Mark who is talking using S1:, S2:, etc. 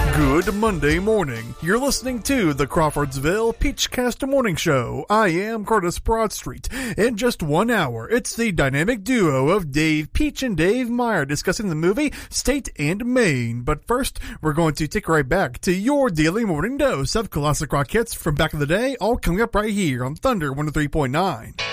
S1: Good Monday morning. You're listening to the Crawfordsville Peachcast Morning Show. I am Curtis Broadstreet. In just 1 hour, it's the dynamic duo of Dave Peach and Dave Meyer discussing the movie State and Maine. But first, we're going to take right back to your daily morning dose of classic rock hits from back in the day, all coming up right here on Thunder 103.9.